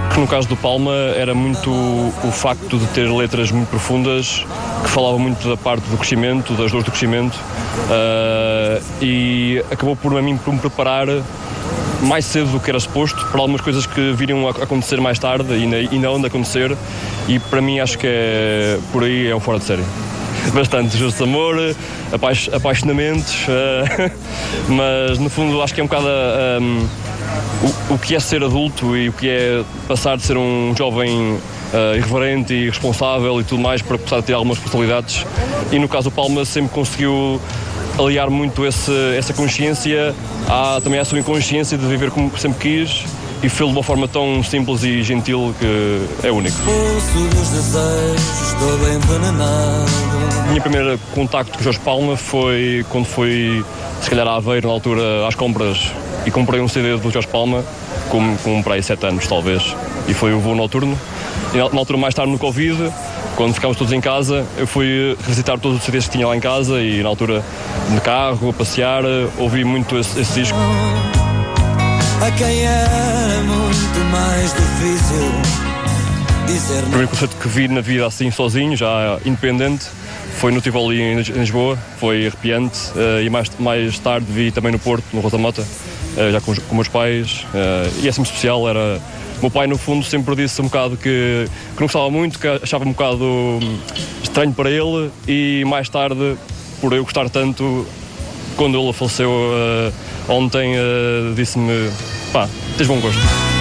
que no caso do Palma era muito o facto de ter letras muito profundas, que falavam muito da parte do crescimento, das dores do crescimento, e acabou por me preparar mais cedo do que era suposto para algumas coisas que viriam a acontecer mais tarde e ainda onde acontecer, e para mim acho que por aí é um fora de série. Bastante justo amor, apaixonamentos, mas no fundo acho que é um bocado o que é ser adulto e o que é passar de ser um jovem irreverente e responsável e tudo mais para começar a ter algumas responsabilidades. E no caso o Palma sempre conseguiu aliar muito essa consciência também à sua inconsciência de viver como sempre quis, e fê-lo de uma forma tão simples e gentil que é único. O meu primeiro contacto com o Jorge Palma foi quando fui, se calhar, a Aveiro, na altura, às compras, e comprei um CD do Jorge Palma, com para aí 7 anos, talvez, e foi o Voo Noturno. E na altura, mais tarde, no Covid, quando ficámos todos em casa, eu fui revisitar todos os CDs que tinha lá em casa, e na altura, de carro, a passear, ouvi muito esse disco. A quem era muito mais difícil dizer não. O primeiro concerto que vi na vida assim sozinho, já independente, foi no Tivoli em Lisboa, foi arrepiante, e mais tarde vi também no Porto, no Rosa Mota, já com meus pais, e é sempre especial. O meu pai no fundo sempre disse um bocado que não gostava muito, que achava um bocado estranho para ele, e mais tarde, por eu gostar tanto, quando ele faleceu ontem, disse-me: pá, tens bom gosto.